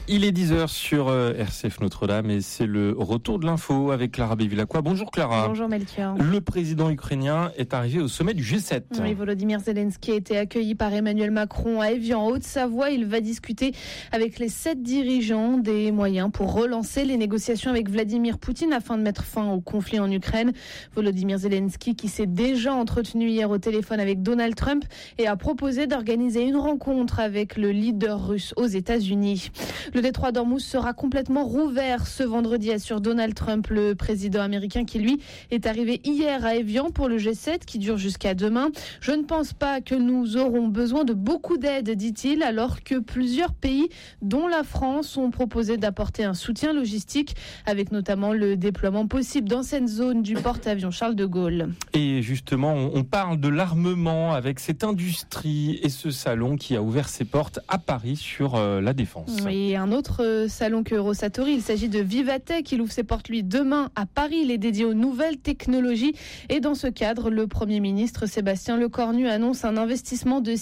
Il est 10h sur RCF Notre-Dame et c'est le retour de l'info avec Clara Bévilacqua. Bonjour Clara. Bonjour Melchior. Le président ukrainien est arrivé au sommet du G7. Oui, Volodymyr Zelensky a été accueilli par Emmanuel Macron à Évian, en Haute-Savoie. Il va discuter avec les 7 dirigeants des moyens pour relancer les négociations avec Vladimir Poutine afin de mettre fin au conflit en Ukraine. Volodymyr Zelensky qui s'est déjà entretenu hier au téléphone avec Donald Trump et a proposé d'organiser une rencontre avec le leader russe aux États-Unis. Le détroit d'Ormuz sera complètement rouvert ce vendredi, assure Donald Trump, le président américain qui, lui, est arrivé hier à Évian pour le G7 qui dure jusqu'à demain. Je ne pense pas que nous aurons besoin de beaucoup d'aide, dit-il, alors que plusieurs pays, dont la France, ont proposé d'apporter un soutien logistique avec notamment le déploiement possible dans cette zone du porte-avions Charles de Gaulle. Et justement, on parle de l'armement avec cette industrie et ce salon qui a ouvert ses portes à Paris sur la Défense. Oui, un autre salon que Eurosatori, il s'agit de Vivatech. Il ouvre ses portes, lui, demain à Paris. Il est dédié aux nouvelles technologies. Et dans ce cadre, le Premier ministre Sébastien Lecornu annonce un investissement de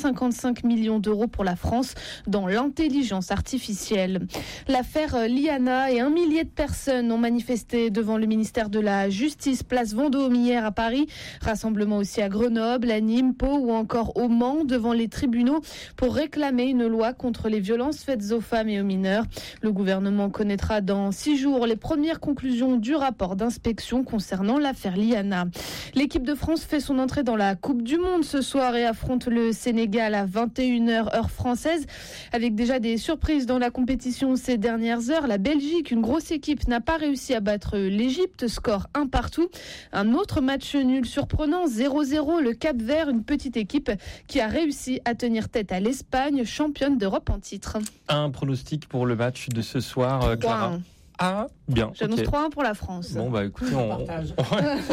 655 millions d'euros pour la France dans l'intelligence artificielle. L'affaire Liana et 1 millier de personnes ont manifesté devant le ministère de la Justice, place Vendôme hier à Paris. Rassemblement aussi à Grenoble, à Nîmes, Pau ou encore au Mans devant les tribunaux pour réclamer une loi contre les violences faites aux femmes et aux mineurs. Le gouvernement connaîtra dans 6 jours les premières conclusions du rapport d'inspection concernant l'affaire Liana. L'équipe de France fait son entrée dans la Coupe du Monde ce soir et affronte le Sénégal à 21h heure française. Avec déjà des surprises dans la compétition ces dernières heures, la Belgique, une grosse équipe, n'a pas réussi à battre l'Égypte, score 1 partout. Un autre match nul surprenant, 0-0, le Cap-Vert, une petite équipe qui a réussi à tenir tête à l'Espagne, championne d'Europe en titre. Un pronostic pour le match de ce soir, Clara. 3-1. Ah, bien. J'annonce Okay. 3-1 pour la France. Bon, bah écoutez, on partage.